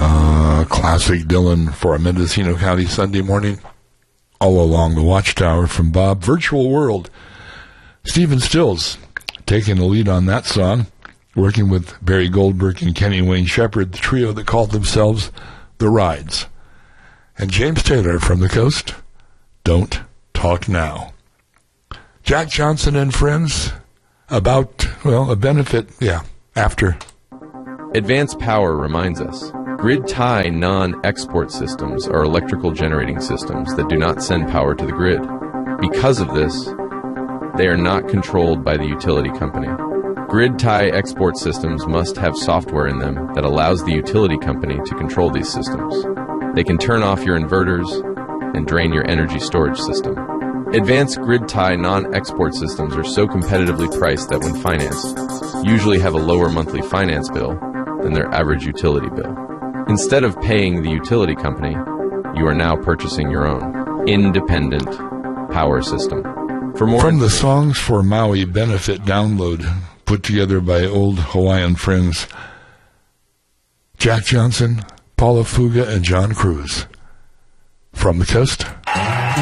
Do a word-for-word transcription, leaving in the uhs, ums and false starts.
Uh, classic Dylan for a Mendocino County Sunday morning. All Along the Watchtower from Bob. Virtual World. Stephen Stills taking the lead on that song, working with Barry Goldberg and Kenny Wayne Shepherd, the trio that called themselves The Rides. And James Taylor from the coast, Don't Talk Now. Jack Johnson and Friends, about, well, a benefit, yeah, after. Advanced Power reminds us, grid tie non-export systems are electrical generating systems that do not send power to the grid. Because of this, they are not controlled by the utility company. Grid tie export systems must have software in them that allows the utility company to control these systems. They can turn off your inverters and drain your energy storage system. Advanced grid tie non-export systems are so competitively priced that when financed, usually have a lower monthly finance bill than their average utility bill. Instead of paying the utility company, you are now purchasing your own independent power system. For more From the Songs for Maui benefit download put together by old Hawaiian friends Jack Johnson, Paula Fuga, and John Cruz. From the coast